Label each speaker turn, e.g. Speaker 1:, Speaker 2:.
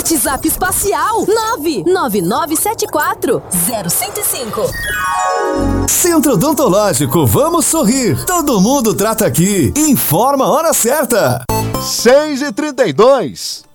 Speaker 1: WhatsApp espacial 999740105.
Speaker 2: Centro Odontológico, vamos sorrir. Todo mundo trata aqui. Informa a hora certa.
Speaker 3: 6h32.